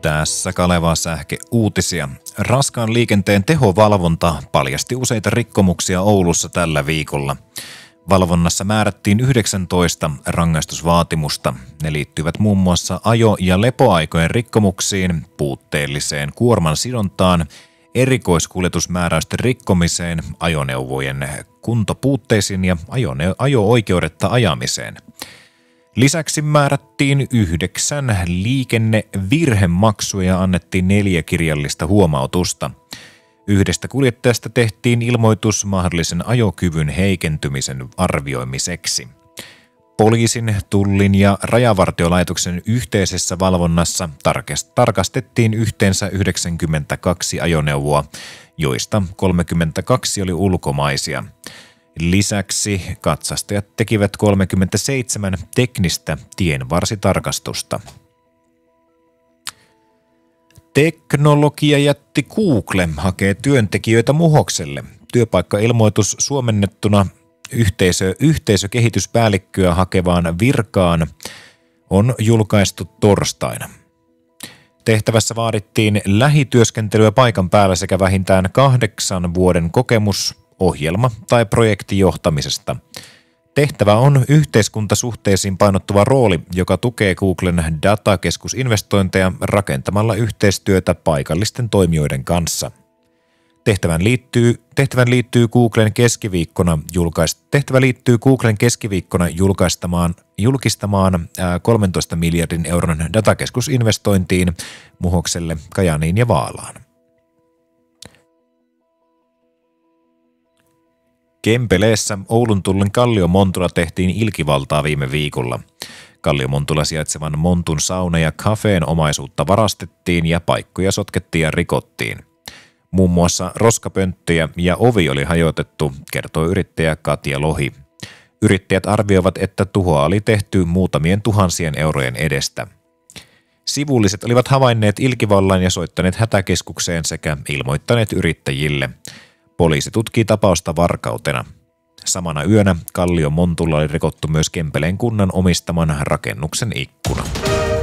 Tässä Kaleva Sähke uutisia. Raskaan liikenteen tehovalvonta paljasti useita rikkomuksia Oulussa tällä viikolla. Valvonnassa määrättiin 19 rangaistusvaatimusta. Ne liittyvät muun muassa ajo- ja lepoaikojen rikkomuksiin, puutteelliseen kuorman sidontaan, erikoiskuljetusmääräysten rikkomiseen, ajoneuvojen kuntopuutteisiin ja ajo-oikeudetta ajamiseen. Lisäksi määrättiin 9 liikennevirhemaksua ja annettiin 4 kirjallista huomautusta. 1 kuljettajasta tehtiin ilmoitus mahdollisen ajokyvyn heikentymisen arvioimiseksi. Poliisin, Tullin ja Rajavartiolaitoksen yhteisessä valvonnassa tarkastettiin yhteensä 92 ajoneuvoa, joista 32 oli ulkomaisia. Lisäksi katsastajat tekivät 37 teknistä tienvarsitarkastusta. Teknologiajätti Google hakee työntekijöitä Muhokselle. Työpaikkailmoitus suomennettuna yhteisökehityspäällikköä hakevaan virkaan on julkaistu torstaina. Tehtävässä vaadittiin lähityöskentelyä paikan päällä sekä vähintään 8 vuoden kokemus ohjelma- tai projektijohtamisesta. Tehtävä on yhteiskuntasuhteisiin painottuva rooli, joka tukee Googlen datakeskusinvestointeja rakentamalla yhteistyötä paikallisten toimijoiden kanssa. Tehtävän liittyy Googlen keskiviikkona julkistamaan 13 miljardin euron datakeskusinvestointiin Muhokselle, Kajaaniin ja Vaalaan. Kempeleessä Oulun Tullin Kalliomontulla tehtiin ilkivaltaa viime viikolla. Kalliomontulla sijaitsevan Montun sauna ja kafeen omaisuutta varastettiin ja paikkoja sotkettiin ja rikottiin. Muun muassa roskapönttöjä ja ovi oli hajotettu, kertoi yrittäjä Katja Lohi. Yrittäjät arvioivat, että tuhoa oli tehty muutamien tuhansien eurojen edestä. Sivulliset olivat havainneet ilkivallan ja soittaneet hätäkeskukseen sekä ilmoittaneet yrittäjille. Poliisi tutkii tapausta varkautena. Samana yönä Kalliomontulla oli rikottu myös Kempeleen kunnan omistaman rakennuksen ikkuna.